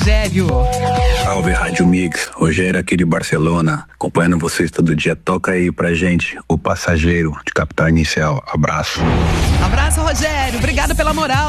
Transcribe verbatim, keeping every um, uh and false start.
Rogério. Salve, Rádio Mix. Rogério aqui de Barcelona, acompanhando vocês todo dia. Toca aí pra gente, O Passageiro, de Capital Inicial. Abraço. Abraço, Rogério. Obrigado pela moral.